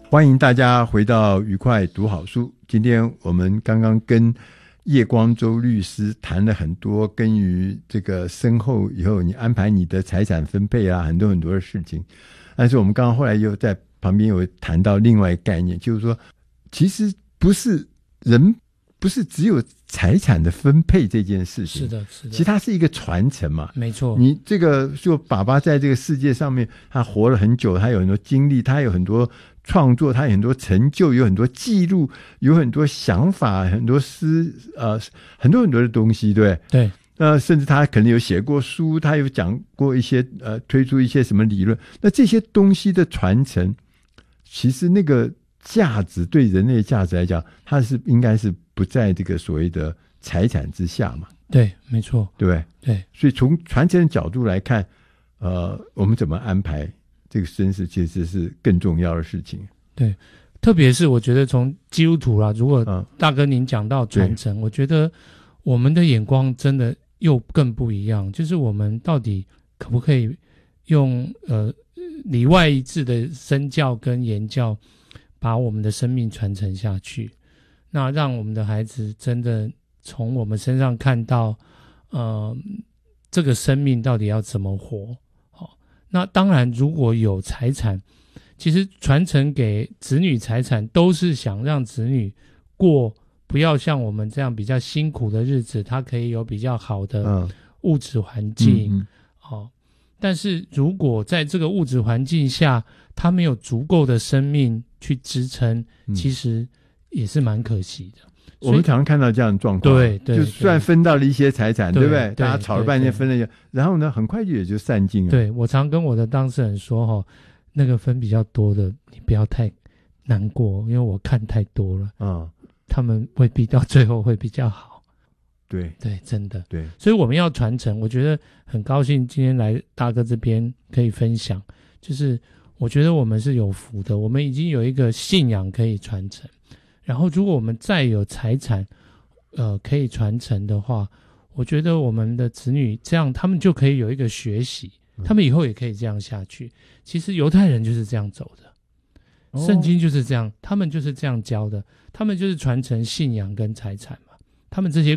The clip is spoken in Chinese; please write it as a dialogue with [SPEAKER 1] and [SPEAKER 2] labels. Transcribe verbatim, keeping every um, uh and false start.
[SPEAKER 1] 欢迎大家回到愉快读好书。今天我们刚刚跟叶光洲律师谈了很多跟于这个身后以后你安排你的财产分配啊，很多很多的事情。但是我们刚刚后来又在旁边有谈到另外一个概念，就是说其实不是人不是只有财产的分配这件事情，
[SPEAKER 2] 是的，是的，
[SPEAKER 1] 其实它是一个传承嘛。
[SPEAKER 2] 没错，
[SPEAKER 1] 你这个就爸爸在这个世界上面，他活了很久，他有很多经历，他有很多创作，他有很多成就，有很多记录，有很多想法，很多诗，呃，很多很多的东西，对
[SPEAKER 2] 对。
[SPEAKER 1] 呃，甚至他可能有写过书，他有讲过一些呃，推出一些什么理论。那这些东西的传承，其实那个价值对人类价值来讲，它是应该是不在这个所谓的财产之下嘛。
[SPEAKER 2] 对，没错，
[SPEAKER 1] 对不对？
[SPEAKER 2] 对，
[SPEAKER 1] 所以从传承的角度来看，呃，我们怎么安排这个身世，其实是更重要的事情。
[SPEAKER 2] 对，特别是我觉得从基督徒啦，如果大哥您讲到传承，我觉得我们的眼光真的又更不一样，就是我们到底可不可以用呃里外一致的身教跟言教，把我们的生命传承下去，那让我们的孩子真的从我们身上看到，呃，这个生命到底要怎么活。好，那当然如果有财产，其实传承给子女财产都是想让子女过不要像我们这样比较辛苦的日子，他可以有比较好的物质环境。嗯嗯哦，但是如果在这个物质环境下，他没有足够的生命去支撑，嗯、其实也是蛮可惜的。
[SPEAKER 1] 我们常常看到这样的状况，
[SPEAKER 2] 对对，
[SPEAKER 1] 就虽然分到了一些财产， 对, 对不对？
[SPEAKER 2] 对，
[SPEAKER 1] 大家吵了半天分了一些，然后呢，很快就也就散尽了。
[SPEAKER 2] 对，我常跟我的当事人说，哈，那个分比较多的，你不要太难过，因为我看太多了，嗯，他们未必到最后会比较好。
[SPEAKER 1] 对
[SPEAKER 2] 对，真的
[SPEAKER 1] 对，
[SPEAKER 2] 所以我们要传承。我觉得很高兴今天来大哥这边可以分享，就是我觉得我们是有福的，我们已经有一个信仰可以传承。然后如果我们再有财产呃可以传承的话，我觉得我们的子女这样他们就可以有一个学习，他们以后也可以这样下去。其实犹太人就是这样走的，圣经就是这样，他们就是这样教的，他们就是传承信仰跟财产嘛，他们这些